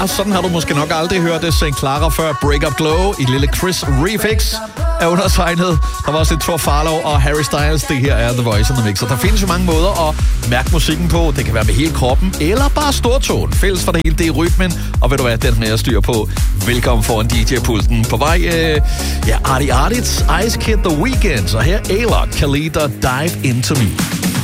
Sådan har du måske nok aldrig hørt det. St. Clara før Break Up Glow i lille Chris Refix er undertegnet. Der var også lidt Thor Farlow og Harry Styles. Det her er The Voice on the Mix. Og der findes jo mange måder at mærke musikken på. Det kan være med hele kroppen, eller bare stortåen. Fælles for det hele, det er rytmen. Og ved du hvad, den med at styre på. Velkommen foran DJ-pulten. På vej, Artie Artits, Ice Kid, The Weeknd. Og her Alok, Khalid og Dive Into Me.